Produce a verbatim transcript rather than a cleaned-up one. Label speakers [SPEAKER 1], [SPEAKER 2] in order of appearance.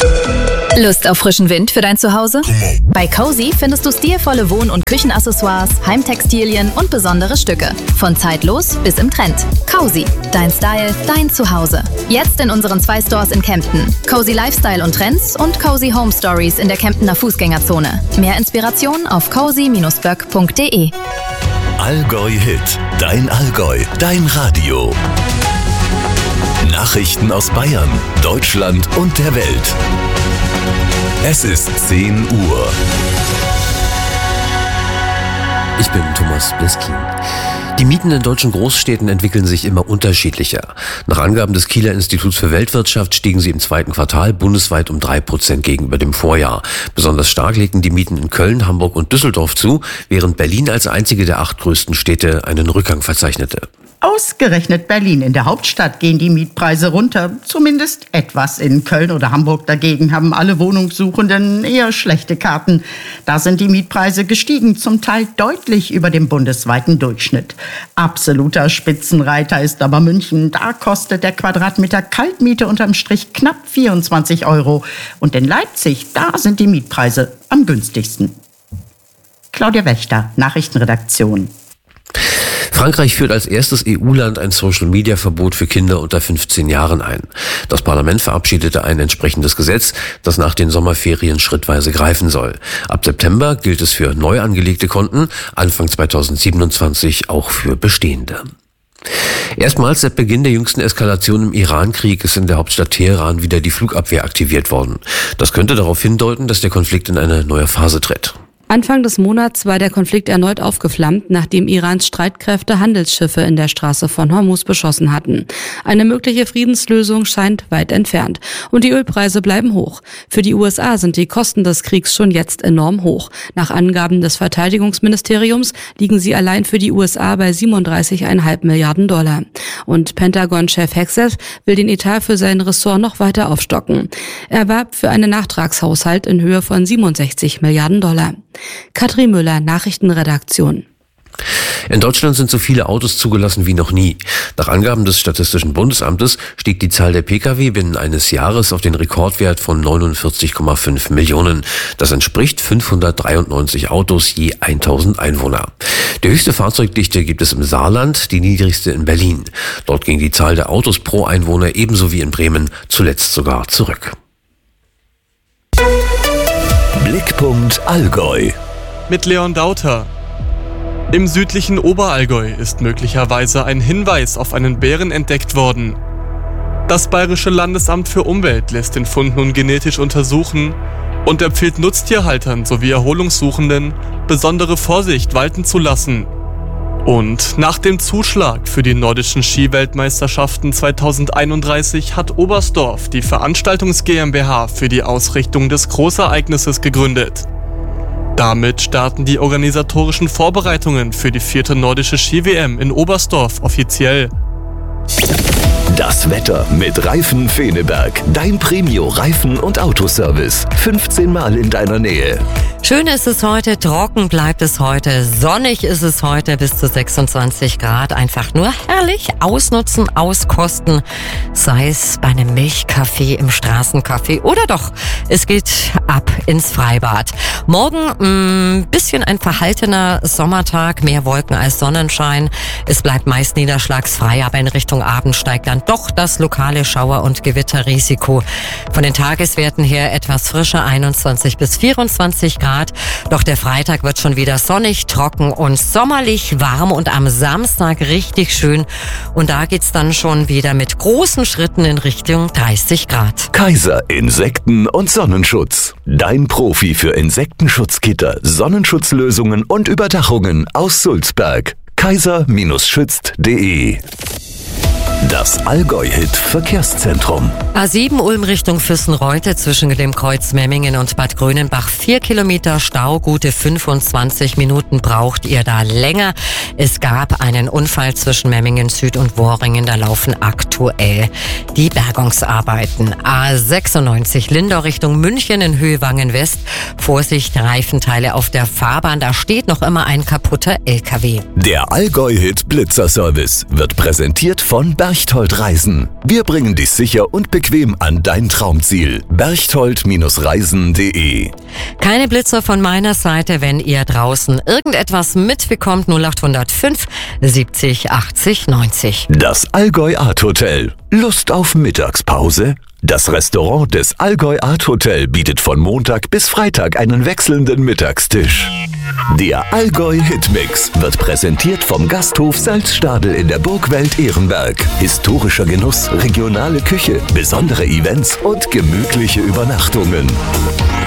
[SPEAKER 1] Lust auf frischen Wind für dein Zuhause? Bei Cozy findest du stilvolle Wohn- und Küchenaccessoires, Heimtextilien und besondere Stücke. Von zeitlos bis im Trend. Cozy, dein Style, dein Zuhause. Jetzt in unseren zwei Stores in Kempten. Cozy Lifestyle und Trends und Cozy Home Stories in der Kemptener Fußgängerzone. Mehr Inspiration auf cozy Bindestrich böck Punkt de.
[SPEAKER 2] Allgäu Hit, dein Allgäu, dein Radio. Nachrichten aus Bayern, Deutschland und der Welt. Es ist zehn Uhr.
[SPEAKER 3] Ich bin Thomas Bliskin. Die Mieten in deutschen Großstädten entwickeln sich immer unterschiedlicher. Nach Angaben des Kieler Instituts für Weltwirtschaft stiegen sie im zweiten Quartal bundesweit um drei Prozent gegenüber dem Vorjahr. Besonders stark legten die Mieten in Köln, Hamburg und Düsseldorf zu, während Berlin als einzige der acht größten Städte einen Rückgang verzeichnete.
[SPEAKER 4] Ausgerechnet Berlin. In der Hauptstadt gehen die Mietpreise runter. Zumindest etwas. In Köln oder Hamburg dagegen haben alle Wohnungssuchenden eher schlechte Karten. Da sind die Mietpreise gestiegen, zum Teil deutlich über dem bundesweiten Durchschnitt. Absoluter Spitzenreiter ist aber München. Da kostet der Quadratmeter Kaltmiete unterm Strich knapp vierundzwanzig Euro. Und in Leipzig, da sind die Mietpreise am günstigsten. Claudia Wächter, Nachrichtenredaktion.
[SPEAKER 3] Frankreich führt als erstes E U-Land ein Social-Media-Verbot für Kinder unter fünfzehn Jahren ein. Das Parlament verabschiedete ein entsprechendes Gesetz, das nach den Sommerferien schrittweise greifen soll. Ab September gilt es für neu angelegte Konten, Anfang zweitausendsiebenundzwanzig auch für bestehende. Erstmals seit Beginn der jüngsten Eskalation im Iran-Krieg ist in der Hauptstadt Teheran wieder die Flugabwehr aktiviert worden. Das könnte darauf hindeuten, dass der Konflikt in eine neue Phase tritt.
[SPEAKER 5] Anfang des Monats war der Konflikt erneut aufgeflammt, nachdem Irans Streitkräfte Handelsschiffe in der Straße von Hormuz beschossen hatten. Eine mögliche Friedenslösung scheint weit entfernt. Und die Ölpreise bleiben hoch. Für die U S A sind die Kosten des Kriegs schon jetzt enorm hoch. Nach Angaben des Verteidigungsministeriums liegen sie allein für die U S A bei siebenunddreißig Komma fünf Milliarden Dollar. Und Pentagon-Chef Hegseth will den Etat für sein Ressort noch weiter aufstocken. Er warb für einen Nachtragshaushalt in Höhe von siebenundsechzig Milliarden Dollar. Katrin Müller, Nachrichtenredaktion.
[SPEAKER 3] In Deutschland sind so viele Autos zugelassen wie noch nie. Nach Angaben des Statistischen Bundesamtes stieg die Zahl der Pkw binnen eines Jahres auf den Rekordwert von neunundvierzig Komma fünf Millionen. Das entspricht fünfhundertdreiundneunzig Autos je tausend Einwohner. Die höchste Fahrzeugdichte gibt es im Saarland, die niedrigste in Berlin. Dort ging die Zahl der Autos pro Einwohner ebenso wie in Bremen zuletzt sogar zurück.
[SPEAKER 2] Blickpunkt Allgäu.
[SPEAKER 6] Mit Leon Dauter. Im südlichen Oberallgäu ist möglicherweise ein Hinweis auf einen Bären entdeckt worden. Das Bayerische Landesamt für Umwelt lässt den Fund nun genetisch untersuchen und empfiehlt Nutztierhaltern sowie Erholungssuchenden, besondere Vorsicht walten zu lassen. Und nach dem Zuschlag für die nordischen Skiweltmeisterschaften zweitausendeinunddreißig hat Oberstdorf die Veranstaltungs GmbH für die Ausrichtung des Großereignisses gegründet. Damit starten die organisatorischen Vorbereitungen für die vierte nordische Ski-W M in Oberstdorf offiziell.
[SPEAKER 2] Das Wetter mit Reifen Feneberg. Dein Premio-Reifen- und Autoservice. fünfzehn Mal in deiner Nähe.
[SPEAKER 7] Schön ist es heute, trocken bleibt es heute, sonnig ist es heute, bis zu sechsundzwanzig Grad. Einfach nur herrlich ausnutzen, auskosten, sei es bei einem Milchkaffee im Straßencafé oder doch, es geht ab ins Freibad. Morgen ein bisschen ein verhaltener Sommertag, mehr Wolken als Sonnenschein. Es bleibt meist niederschlagsfrei, aber in Richtung Abend steigt dann doch das lokale Schauer- und Gewitterrisiko. Von den Tageswerten her etwas frischer, einundzwanzig bis vierundzwanzig Grad. Doch der Freitag wird schon wieder sonnig, trocken und sommerlich warm und am Samstag richtig schön. Und da geht's dann schon wieder mit großen Schritten in Richtung dreißig Grad.
[SPEAKER 2] Kaiser Insekten- und Sonnenschutz. Dein Profi für Insektenschutzgitter, Sonnenschutzlösungen und Überdachungen aus Sulzberg. kaiser Schützt punkt de. Das Allgäu-Hit Verkehrszentrum.
[SPEAKER 7] A sieben Ulm Richtung Füssen-Reute zwischen dem Kreuz Memmingen und Bad Grönenbach. Vier Kilometer Stau, gute fünfundzwanzig Minuten braucht ihr da länger. Es gab einen Unfall zwischen Memmingen Süd und Worringen. Da laufen aktuell die Bergungsarbeiten. A sechsundneunzig Lindau Richtung München in Höhe West. Vorsicht, Reifenteile auf der Fahrbahn. Da steht noch immer ein kaputter L K W.
[SPEAKER 2] Der Allgäu-Hit Blitzerservice wird präsentiert von Berg Berchtold Reisen. Wir bringen dich sicher und bequem an dein Traumziel. berchtold Reisen punkt de.
[SPEAKER 7] Keine Blitzer von meiner Seite, wenn ihr draußen irgendetwas mitbekommt. null acht null fünf siebzig achtzig neunzig.
[SPEAKER 2] Das Allgäu Art Hotel. Lust auf Mittagspause? Das Restaurant des Allgäu Art Hotel bietet von Montag bis Freitag einen wechselnden Mittagstisch. Der Allgäu Hitmix wird präsentiert vom Gasthof Salzstadel in der Burgwelt Ehrenberg. Historischer Genuss, regionale Küche, besondere Events und gemütliche Übernachtungen.